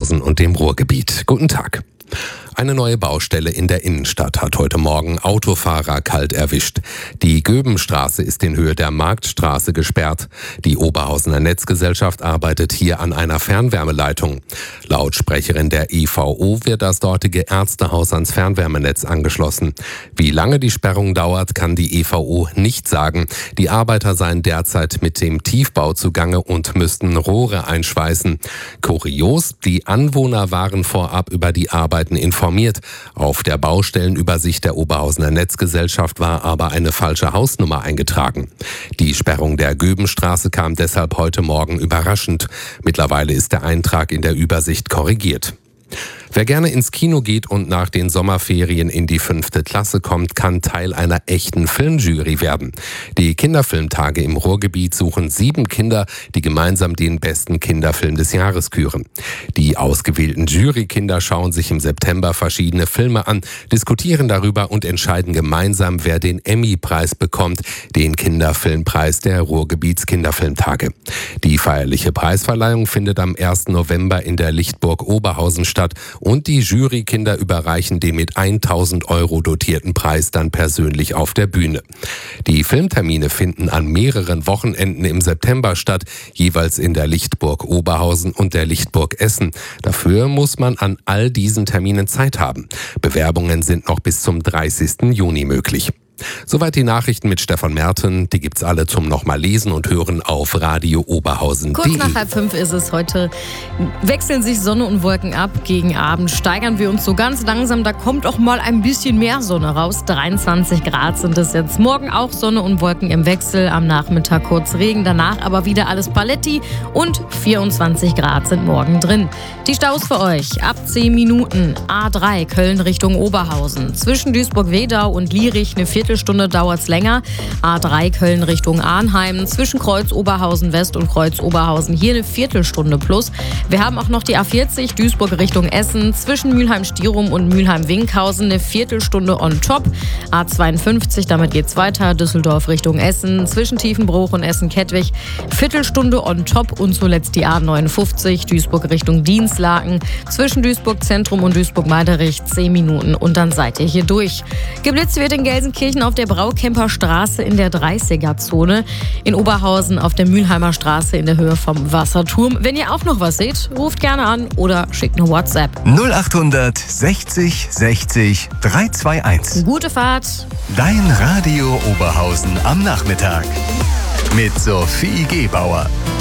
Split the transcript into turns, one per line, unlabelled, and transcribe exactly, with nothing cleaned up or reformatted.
Oberhausen und dem Ruhrgebiet. Guten Tag. Eine neue Baustelle in der Innenstadt hat heute Morgen Autofahrer kalt erwischt. Die Göbenstraße ist in Höhe der Marktstraße gesperrt. Die Oberhausener Netzgesellschaft arbeitet hier an einer Fernwärmeleitung. Laut Sprecherin der E V O wird das dortige Ärztehaus ans Fernwärmenetz angeschlossen. Wie lange die Sperrung dauert, kann die E V O nicht sagen. Die Arbeiter seien derzeit mit dem Tiefbau zugange und müssten Rohre einschweißen. Kurios, die Anwohner waren vorab über die Arbeiten informiert. Auf der Baustellenübersicht der Oberhausener Netzgesellschaft war aber eine falsche Hausnummer eingetragen. Die Sperrung der Göbenstraße kam deshalb heute Morgen überraschend. Mittlerweile ist der Eintrag in der Übersicht korrigiert. Wer gerne ins Kino geht und nach den Sommerferien in die fünfte Klasse kommt, kann Teil einer echten Filmjury werden. Die Kinderfilmtage im Ruhrgebiet suchen sieben Kinder, die gemeinsam den besten Kinderfilm des Jahres küren. Die ausgewählten Jurykinder schauen sich im September verschiedene Filme an, diskutieren darüber und entscheiden gemeinsam, wer den Emmy-Preis bekommt, den Kinderfilmpreis der Ruhrgebiets Kinderfilmtage. Die feierliche Preisverleihung findet am ersten November in der Lichtburg Oberhausen statt. Und die Jurykinder überreichen den mit tausend Euro dotierten Preis dann persönlich auf der Bühne. Die Filmtermine finden an mehreren Wochenenden im September statt, jeweils in der Lichtburg Oberhausen und der Lichtburg Essen. Dafür muss man an all diesen Terminen Zeit haben. Bewerbungen sind noch bis zum dreißigsten Juni möglich. Soweit die Nachrichten mit Stefan Merten. Die gibt's alle zum nochmal lesen und hören auf Radio Oberhausen punkt de.
Kurz nach halb fünf ist es heute. Wechseln sich Sonne und Wolken ab. Gegen Abend steigern wir uns so ganz langsam. Da kommt auch mal ein bisschen mehr Sonne raus. dreiundzwanzig Grad sind es jetzt. Morgen auch Sonne und Wolken im Wechsel. Am Nachmittag kurz Regen. Danach aber wieder alles Paletti. Und vierundzwanzig Grad sind morgen drin. Die Staus für euch. Ab zehn Minuten. A drei Köln Richtung Oberhausen. Zwischen Duisburg-Wedau und Lierich eine Viertelstunde dauert es länger. A drei Köln Richtung Arnheim. Zwischen Kreuz Oberhausen West und Kreuz Oberhausen hier eine Viertelstunde plus. Wir haben auch noch die A vierzig Duisburg Richtung Essen. Zwischen Mülheim-Stierum und Mülheim-Winkhausen eine Viertelstunde on top. A zweiundfünfzig, damit geht's weiter. Düsseldorf Richtung Essen. Zwischen Tiefenbruch und Essen-Kettwig Viertelstunde on top. Und zuletzt die A neunundfünfzig Duisburg Richtung Dienstlaken. Zwischen Duisburg Zentrum und Duisburg-Meiderich zehn Minuten und dann seid ihr hier durch. Geblitzt wird in Gelsenkirchen auf der Braukemper Straße in der dreißiger-Zone. In Oberhausen auf der Mülheimer Straße in der Höhe vom Wasserturm. Wenn ihr auch noch was seht, ruft gerne an oder schickt eine WhatsApp.
null achthundert sechzig sechzig dreihunderteinundzwanzig.
Gute Fahrt.
Dein Radio Oberhausen am Nachmittag. Mit Sophie Gebauer.